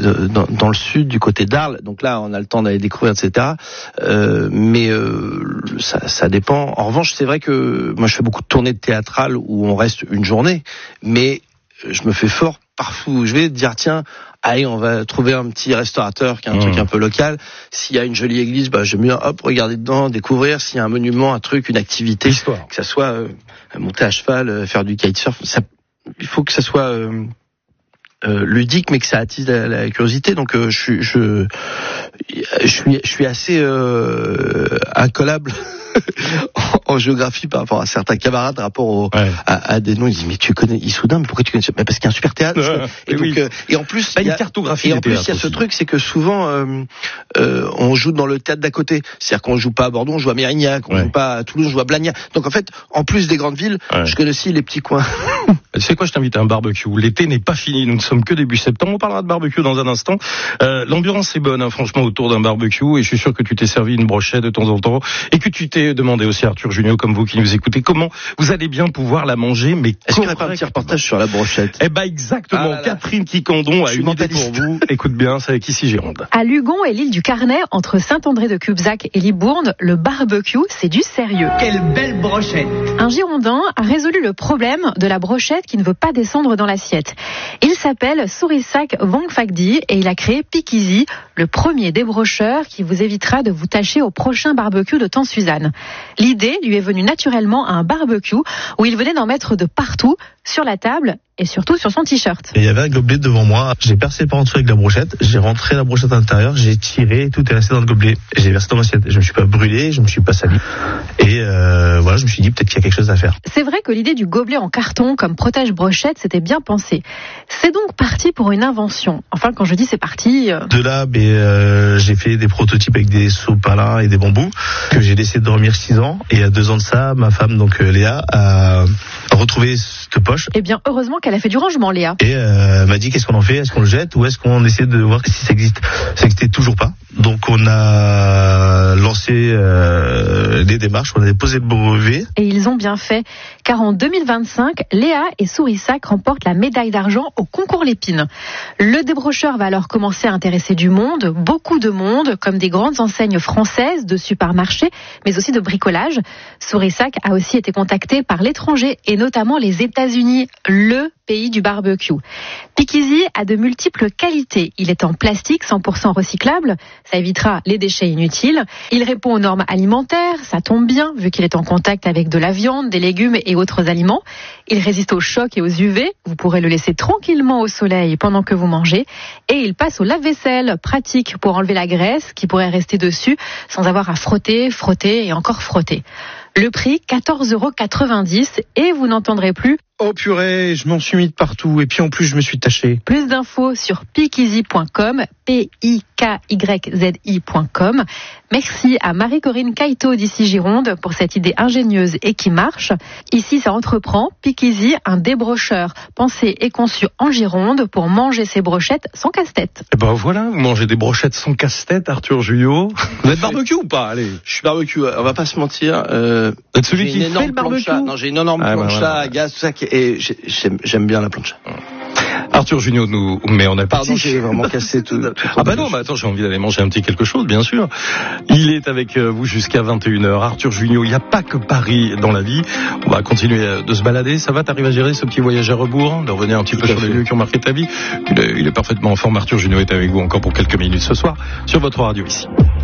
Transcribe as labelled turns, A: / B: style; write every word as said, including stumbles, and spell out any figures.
A: dans, dans le sud, du côté d'Arles. Donc là, on a le temps d'aller découvrir, et cetera. Euh, mais euh, ça, ça dépend. En revanche, c'est vrai que moi, je fais beaucoup de tournées théâtrales où on reste une journée, mais je me fais fort parfois où je vais dire tiens, allez, on va trouver un petit restaurateur qui a un mmh. truc un peu local. S'il y a une jolie église, bah j'aime bien hop regarder dedans, découvrir. S'il y a un monument, un truc, une activité,
B: Histoire.
A: que ça soit euh, monter à cheval, euh, faire du kitesurf, ça, il faut que ça soit euh, euh, ludique, mais que ça attise la, la curiosité. Donc euh, je suis je je suis je suis assez euh, incollable. en géographie par rapport à certains camarades, par rapport au, ouais. à, à des noms. Ils disent mais tu connais Issoudun, mais pourquoi tu connais ça? Mais parce qu'il y a un super théâtre.
B: Ouais,
A: et, donc,
B: oui.
A: euh, et en plus,
B: bah,
A: il y a
B: une cartographie.
A: Et en plus, il y a ce truc, c'est que souvent euh, euh, on joue dans le théâtre d'à côté. C'est-à-dire qu'on joue pas à Bordeaux, on joue à Mérignac, on ouais. joue pas à Toulouse, on joue à Blagnac. Donc en fait, en plus des grandes villes, ouais. je connais aussi les petits coins.
B: Tu sais quoi, je t'invite à un barbecue. L'été n'est pas fini, nous ne sommes que début septembre. On parlera de barbecue dans un instant. Euh, l'ambiance est bonne, hein, franchement, autour d'un barbecue. Et je suis sûr que tu t'es servi une brochette de temps en temps. Et que tu t'es demandé aussi, Arthur Junio, comme vous qui nous écoutez, comment vous allez bien pouvoir la manger. Mais
A: est-ce qu'il n'y aurait pas un petit reportage sur la brochette?
B: Eh ben exactement. Ah là là. Catherine Quiquendon a une idée pour vous. Écoute bien, c'est avec ici Gironde.
C: À Lugon et l'île du Carnet, entre Saint-André-de-Cubzac et Libourne, le barbecue, c'est du sérieux.
D: Quelle belle brochette!
C: Un Girondin a résolu le problème de la brochette qui ne veut pas descendre dans l'assiette. Il s'appelle Sourisak Wangfakdi et il a créé Pikizi, le premier débrocheur qui vous évitera de vous tâcher au prochain barbecue de Tante Suzanne. L'idée lui est venue naturellement à un barbecue où il venait d'en mettre de partout, sur la table et surtout sur son t-shirt.
E: Et il y avait un gobelet devant moi, j'ai percé par en dessous avec la brochette, j'ai rentré la brochette à l'intérieur, j'ai tiré, tout est resté dans le gobelet. Et j'ai versé dans l'assiette. Je me suis pas brûlé, je me suis pas sali. Et euh, voilà, je me suis dit peut-être qu'il y a quelque chose à faire.
C: C'est vrai que l'idée du gobelet en carton comme protège-brochette, c'était bien pensé. C'est donc parti pour une invention. Enfin, quand je dis c'est parti... Euh...
E: De là, ben, euh, j'ai fait des prototypes avec des sopalins et des bambous que j'ai laissé dormir six ans. Et il y a deux ans de ça, ma femme, donc euh, Léa, a retrouvé cette poche.
C: Eh bien, heureusement qu'elle a fait du rangement, Léa.
E: Et euh, m'a dit qu'est-ce qu'on en fait? Est-ce qu'on le jette ou est-ce qu'on essaie de voir si ça existe? Ça n'existait toujours pas. Donc on a lancé euh, des démarches, on a déposé le brevet.
C: Et ils ont bien fait, car en deux mille vingt-cinq, Léa et Sourisak remportent la médaille d'argent au concours Lépine. Le débrocheur va alors commencer à intéresser du monde, beaucoup de monde, comme des grandes enseignes françaises de supermarchés, mais aussi de bricolage. Sourisak a aussi été contacté par l'étranger, et notamment les États-Unis, le pays du barbecue. Pikizi a de multiples qualités. Il est en plastique cent pour cent recyclable, ça évitera les déchets inutiles. Il répond aux normes alimentaires, ça tombe bien, vu qu'il est en contact avec de la viande, des légumes et autres aliments. Il résiste aux chocs et aux U V, vous pourrez le laisser tranquillement au soleil pendant que vous mangez. Et il passe au lave-vaisselle, pratique pour enlever la graisse qui pourrait rester dessus, sans avoir à frotter, frotter et encore frotter. Le prix, quatorze euros quatre-vingt-dix, et vous n'entendrez plus «
B: Oh purée, je m'en suis mis de partout, et puis en plus je me suis taché ».
C: Plus d'infos sur pikizi point com, P I K Y Z I point com. Merci à Marie-Corinne Caïto d'ici Gironde pour cette idée ingénieuse et qui marche. Ici, ça entreprend Pikizi, un débrocheur pensé et conçu en Gironde pour manger ses brochettes sans casse-tête.
B: Et ben voilà, vous mangez des brochettes sans casse-tête, Arthur Junio. Vous êtes barbecue ou pas? Allez.
A: Je suis barbecue, on va pas se mentir. Euh,
B: Vous êtes celui qui fait le barbecue?
A: Non, j'ai une énorme
B: ah,
A: plancha
B: bah, voilà.
A: à gaz, tout ça, qui, et j'aime, j'aime bien la plancha.
B: Arthur Junio nous met en appétit.
A: Pardon, j'ai vraiment cassé tout. tout
B: ah bah non, mais attends, j'ai envie d'aller manger un petit quelque chose, bien sûr. Il est avec vous jusqu'à vingt et une heures. Arthur Junio, il n'y a pas que Paris dans la vie. On va continuer de se balader. Ça va, t'arrives à gérer ce petit voyage à rebours, de revenir un petit peu sur les lieux qui ont marqué ta vie? Il est, il est parfaitement en forme. Arthur Junio est avec vous encore pour quelques minutes ce soir sur votre radio ici.